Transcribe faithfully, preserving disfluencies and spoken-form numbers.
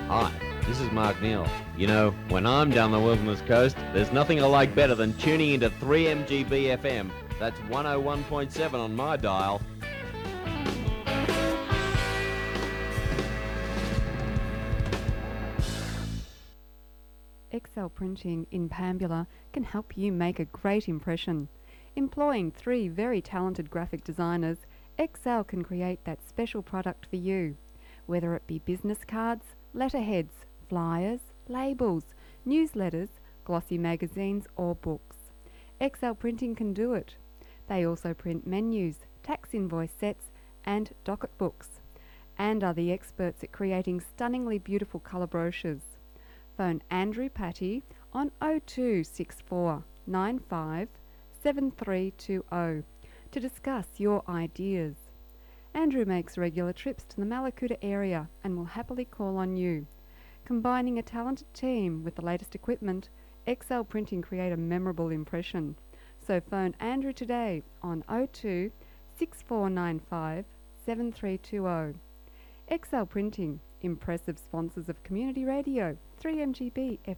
Hi, this is Mark Neal. You know, when I'm down the Wilderness Coast, there's nothing I like better than tuning into three M G B F M. That's one oh one point seven on my dial. Excel Printing in Pambula can help you make a great impression. Employing three very talented graphic designers, Excel can create that special product for you. Whether it be business cards, letterheads, flyers, labels, newsletters, glossy magazines or books. Excel Printing can do it. They also print menus, tax invoice sets and docket books, and are the experts at creating stunningly beautiful colour brochures. Phone Andrew Patty on oh two six four nine five seven three two oh to discuss your ideas. Andrew makes regular trips to the Mallacoota area and will happily call on you. Combining a talented team with the latest equipment, Excel Printing create a memorable impression. So phone Andrew today on oh two six four nine five seven three two oh. Excel Printing, impressive sponsors of Community Radio, three M G B F